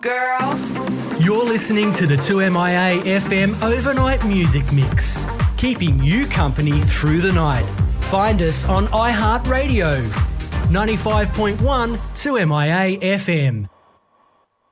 girls. You're listening to the 2MIA FM Overnight Music Mix, keeping you company through the night. Find us on iHeartRadio, 95.1 2MIA FM.